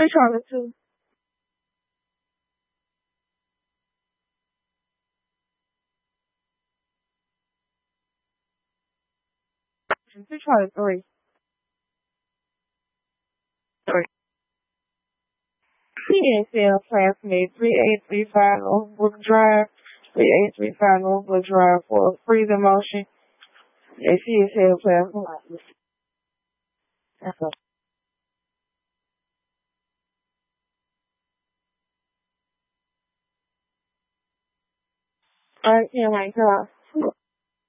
Charlie 2. Charlie 3. 3. PNCL classmate 3835 Overbrook Drive, 3835 Overbrook Drive for freezing motion. And she is held class. That's all. All right, yeah, my God.